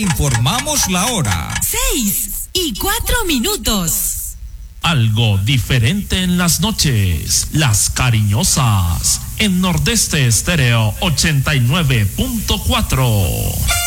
Informamos la hora. 6:04. Algo diferente en las noches. Las Cariñosas. En Nordeste Estéreo 89.4.